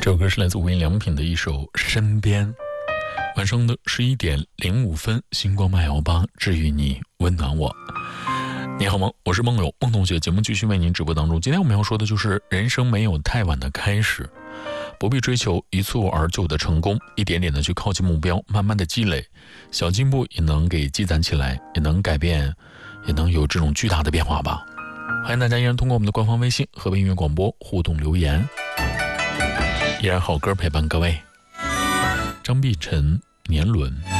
这首歌是来自无印良品的一首《身边》。晚上的11:05，星光漫游吧，治愈你，温暖我。你好吗？我是梦友，梦同学。节目继续为您直播当中。今天我们要说的就是人生没有太晚的开始，不必追求一蹴而就的成功，一点点的去靠近目标，慢慢的积累，小进步也能给积攒起来，也能改变，也能有这种巨大的变化吧。欢迎大家依然通过我们的官方微信河北音乐广播互动留言，依然好歌陪伴各位。张碧晨，年轮。